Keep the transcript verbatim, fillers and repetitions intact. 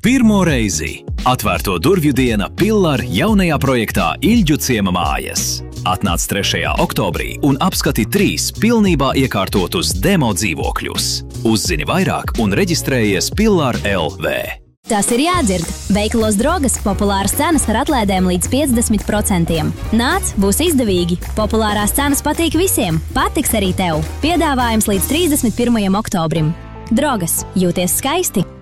Pirmo reizi atvērto durvju diena Pillar jaunajā projektā Ilģu ciema mājas. Atnāc trešajā oktobrī un apskati trīs pilnībā iekārtotus demo dzīvokļus. Uzzini vairāk un reģistrējies Pillar L V. Tas ir jādzird. Veikalos Drogas populāras cenas ar atlaidēm līdz piecdesmit procentiem. Nāc, būs izdevīgi. Populārās cenas patīk visiem. Patiks arī tev. Piedāvājums līdz trīsdesmit pirmajam oktobrim. Drogas. Jūties skaisti!